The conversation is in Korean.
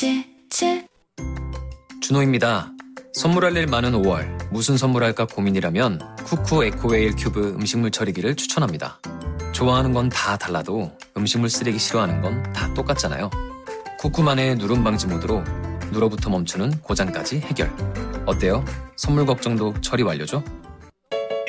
준호입니다. 선물할 일 많은 5월, 무슨 선물할까 고민이라면 쿠쿠 에코웨일 큐브 음식물 처리기를 추천합니다. 좋아하는 건 다 달라도 음식물 쓰레기 싫어하는 건 다 똑같잖아요. 쿠쿠만의 누름 방지 모드로 누러부터 멈추는 고장까지 해결. 어때요? 선물 걱정도 처리 완료죠?